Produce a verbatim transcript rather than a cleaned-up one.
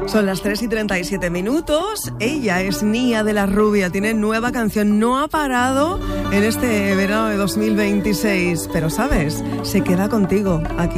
Son las tres y treinta y siete minutos. Ella es Nia de la Rubia. Tiene nueva canción. No ha parado en este verano de dos mil veintiséis. Pero, ¿sabes? Se queda contigo aquí.